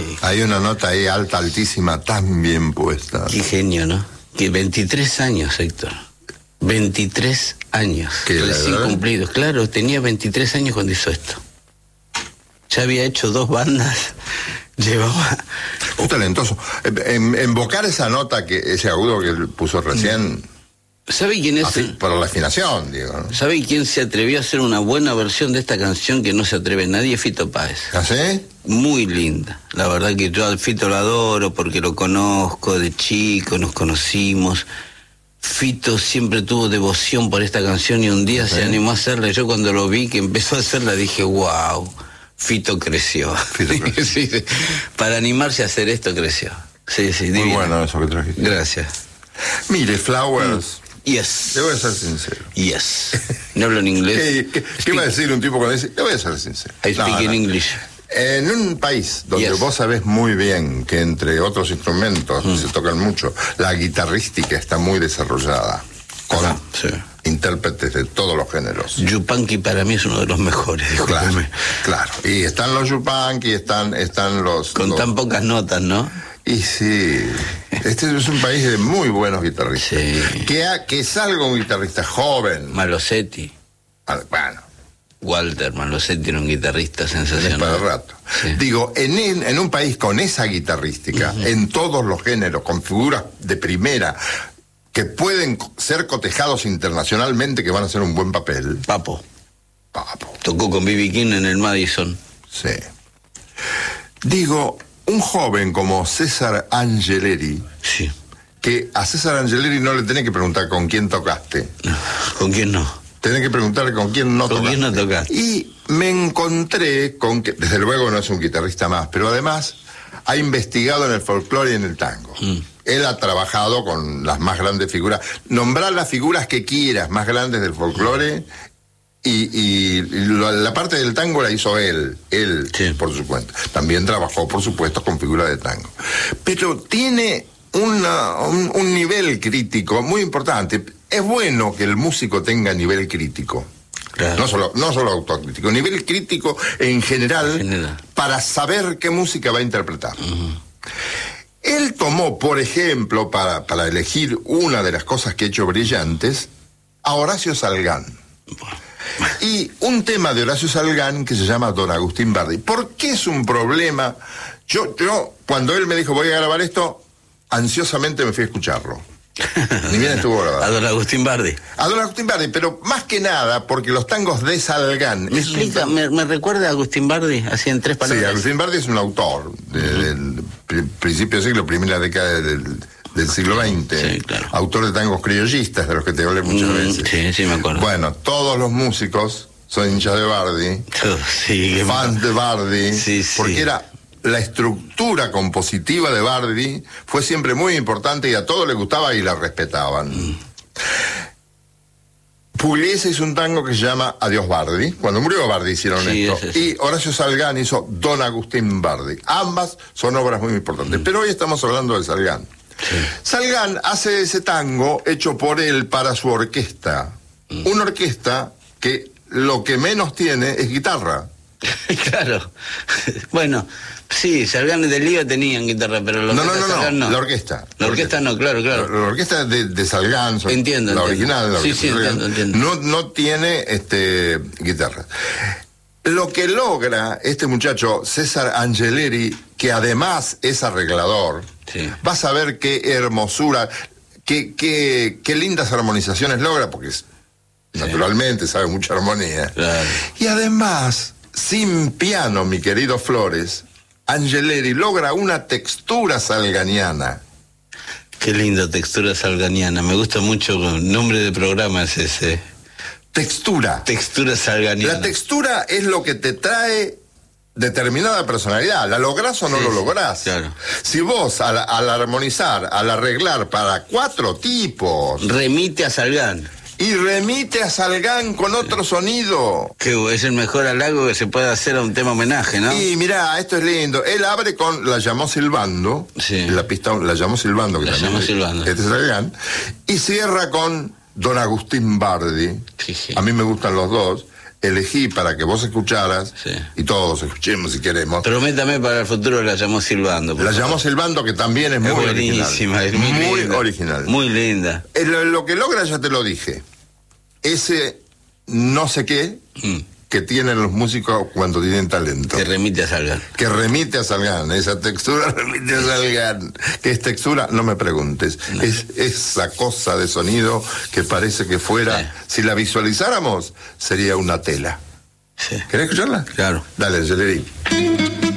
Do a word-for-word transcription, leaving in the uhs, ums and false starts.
Hay una nota ahí alta, altísima, tan bien puesta. Qué genio, ¿no? Que veintitrés años, Héctor. veintitrés años. ¿Qué, recién verdad? cumplidos. Claro, tenía veintitrés años cuando hizo esto. Ya había hecho dos bandas. Llevaba... Muy talentoso. En, invocar esa nota, que ese agudo que puso recién... ¿Sabe quién es? Afi- por la afinación, digo, ¿no? ¿Sabe quién se atrevió a hacer una buena versión de esta canción que no se atreve nadie? Fito Páez. ¿Así? Muy linda. La verdad que yo al Fito lo adoro porque lo conozco de chico, nos conocimos. Fito siempre tuvo devoción por esta canción y un día ¿Sí? se animó a hacerla. Yo cuando lo vi que empezó a hacerla dije, wow, Fito creció. Fito creció. Sí, sí. Para animarse a hacer esto creció. Sí, sí, Muy divino. bueno eso que trajiste. Gracias. Mire, Flowers, Yes. te voy a ser sincero. Yes. No hablo en inglés. ¿Qué, qué, qué va a decir un tipo cuando dice, te voy a ser sincero? I speak No, in no. English. En un país donde Yes. vos sabés muy bien que entre otros instrumentos Mm. se tocan mucho, la guitarrística está muy desarrollada, con Ajá, sí. intérpretes de todos los géneros. Yupanqui para mí es uno de los mejores, Claro, discúlpeme. claro. Y están los yupanqui, están, están los... Con los- tan pocas notas, ¿no? Y sí, este es un país de muy buenos guitarristas. Sí. Que, ha- que salga un guitarrista joven. Malosetti, ah, Bueno, Walter Malosetti era un guitarrista es sensacional. para el rato. Sí. Digo, en, en, en un país con esa guitarrística, uh-huh. en todos los géneros, con figuras de primera, que pueden co- ser cotejados internacionalmente, que van a hacer un buen papel. Papo, Papo. tocó con B B King en el Madison. Sí. Digo, un joven como César Angeleri, Sí. que a César Angeleri no le tenés que preguntar con quién tocaste, ¿Con quién no? tenés que preguntarle con quién no ¿Con tocaste. quién no tocaste? Y me encontré con que, desde luego no es un guitarrista más, pero además ha investigado en el folclore y en el tango. Mm. Él ha trabajado con las más grandes figuras. Nombrar las figuras que quieras, más grandes del folclore, y, y, y lo- la parte del tango la hizo él, él, Sí. por su cuenta. También trabajó, por supuesto, con figuras de tango. Pero tiene una, un, un nivel crítico muy importante. Es bueno que el músico tenga nivel crítico. Claro. No solo, no solo autocrítico, nivel crítico en general, En general. para saber qué música va a interpretar. Él tomó, por ejemplo, para, para elegir una de las cosas que ha hecho brillantes, a Horacio Salgán. Y un tema de Horacio Salgán que se llama Don Agustín Bardi. ¿Por qué es un problema? Yo, yo, cuando él me dijo voy a grabar esto, ansiosamente me fui a escucharlo. Ni bien estuvo grabado. A don Agustín Bardi. A Don Agustín Bardi, pero más que nada porque los tangos de Salgán... ¿Me es un explica? tango- ¿Me, me recuerda a Agustín Bardi? Así en tres Sí, palabras. Agustín Bardi es un autor de- del pri- principio del siglo, primera década del, del siglo veinte. Sí, claro. Autor de tangos criollistas, de los que te hablé muchas Mm, veces. sí, sí, me acuerdo. Bueno, todos los músicos son hinchas de Bardi, Sí, qué fans de Bardi, Sí, sí. porque era la estructura compositiva de Bardi fue siempre muy importante y a todos les gustaba y la respetaban. Mm. Pugliese hizo un tango que se llama Adiós Bardi. Cuando murió Bardi hicieron Sí, esto. ese sí. Y Horacio Salgán hizo Don Agustín Bardi. Ambas son obras muy importantes. Pero hoy estamos hablando de Salgán. Sí. Salgán hace ese tango hecho por él para su orquesta. Una orquesta que lo que menos tiene es guitarra. Claro. Bueno, sí, Salgán de Lío tenían guitarra, pero los No, no, de no, Salgán no, la orquesta. La orquesta no, claro, La, claro. la orquesta de, de Salgán, son- Entiendo, la entiendo. original, la Sí, orquesta sí, de Salgán, entiendo, entiendo. No, no tiene este, guitarra. Lo que logra este muchacho, César Angeleri, que además es arreglador, Sí. vas a ver qué hermosura, qué, qué, qué lindas armonizaciones logra, porque es, naturalmente sabe mucha armonía. Claro. Y además, sin piano, mi querido Flores, Angeleri logra una textura salganiana. Qué linda textura salganiana. Me gusta mucho, el nombre de programa es ese. Textura. Textura salganiana. La textura es lo que te trae determinada personalidad. ¿La lográs o no Sí, lo sí, lográs? claro. Si vos, al, al armonizar, al arreglar para cuatro tipos, Remite a Salgán. y remite a Salgán con otro sonido. Que es el mejor halago que se puede hacer a un tema homenaje, ¿no? Y mirá, esto es lindo. Él abre con La llamó silbando, Sí. la pista La llamó silbando, que La también llamó es- silbando. este es Salgán, y cierra con Don Agustín Bardi. Sí, sí. A mí me gustan los dos. elegí para que vos escucharas, Sí. y todos escuchemos si queremos. Prométame para el futuro la llamó silbando. por La favor. llamó Silbando, que también es, Es muy buenísima, original. es muy, muy linda, original. Muy linda. Eh, Lo, lo que logra, ya te lo dije, ese no sé qué Mm. que tienen los músicos cuando tienen talento. Que remite a Salgan. Que remite a Salgan, esa textura remite a Salgan. ¿Qué es textura? No me preguntes. No. Es esa cosa de sonido que parece que fuera, Sí. si la visualizáramos, sería una tela. Sí. ¿Querés escucharla? Claro. Dale, Angeleri.